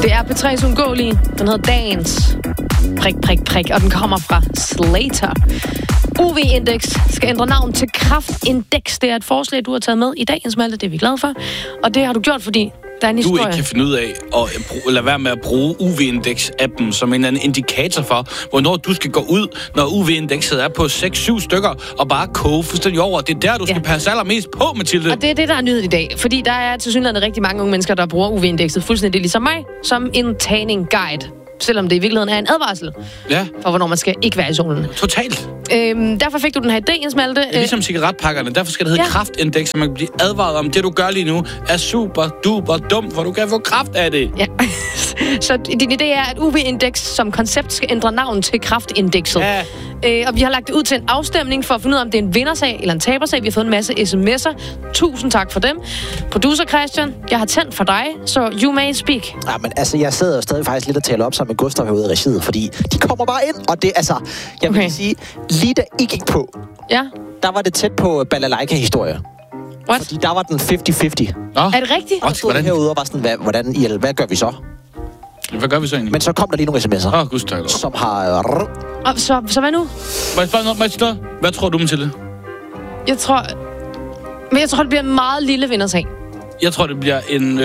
Det er P3's undgåelige. Den hedder Dance. Prik, prik, prik. Og den kommer fra Slater. UV-indeks skal ændre navn til kraftindeks. Det er et forslag, du har taget med i dagens Malte. Det er vi glade for. Og det har du gjort, fordi der er en historie. Du ikke kan finde ud af at lade være med at bruge UV-indeks-appen som en eller anden indikator for, hvornår du skal gå ud, når UV-indekset er på 6-7 stykker, og bare koge fuldstændig over. Det er der, du skal passe allermest på, Mathilde. Og det er det, der er nyhed i dag. Fordi der er tilsyneladende rigtig mange unge mennesker, der bruger UV-indekset fuldstændig ligesom mig, som en tanning guide. Selvom det i virkeligheden er en advarsel for, hvornår man skal ikke være i solen. Totalt. Derfor fik du den her idé, Jens Malte. Ligesom cigaretpakkerne. Derfor skal det hedde kraftindeks, så man kan blive advaret om, det du gør lige nu er super duper dumt, for du kan få kraft af det. Ja. Så din idé er, at UV-indeks som koncept skal ændre navn til kraftindekset. Ja. Og vi har lagt det ud til en afstemning for at finde ud af, om det er en vindersag eller en tabersag. Vi har fået en masse sms'er. Tusind tak for dem. Producer Christian, jeg har tændt for dig, så you may speak. Ja, men altså, jeg sidder jo stadig faktisk lidt og taler op sammen med Gustav herude i regiet, fordi de kommer bare ind, og det, altså, jeg vil sige, lige da I gik på, der var det tæt på balalaika-historie. What? Fordi der var den 50-50. Er det rigtigt? Og stod herude og var sådan, hvad gør vi så? Hvad gør vi så egentlig? Men så kom der lige nogle sms'er, som har... Og så hvad nu? Må jeg spørge noget? Hvad tror du, Mathilde? Jeg tror, det bliver en meget lille vindersag. Jeg tror, det bliver en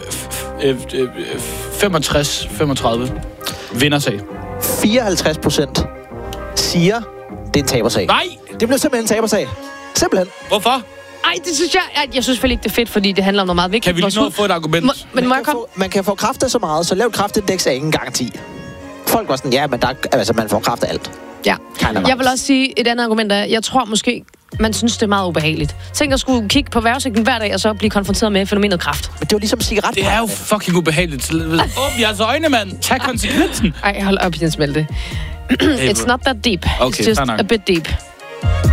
65-35 vindersag. 54% siger, det er en tabersag. Nej! Det bliver simpelthen en tabersag. Simpelthen. Hvorfor? Ej, det synes jeg synes selvfølgelig ikke, det er fedt, fordi det handler om noget meget vigtigt. Kan vi lige nå at få et argument? Man kan få kraft af så meget, så lavt kraftindeks er ingen garanti. Folk var sådan, men man får kraft af alt. Ja. Jeg vil også sige, et andet argument er, jeg tror måske, man synes, det er meget ubehageligt. Tænk at skulle kigge på vejrudsigten hver dag, og så blive konfronteret med fænomenet kraft. Men det var ligesom cigaret. Det er jo fucking ubehageligt. Åbn jeres øjne, mand. Tag konsekvensen. Ej, hold op, Jens Malte. It's not that deep. Okay, It's just a bit deep.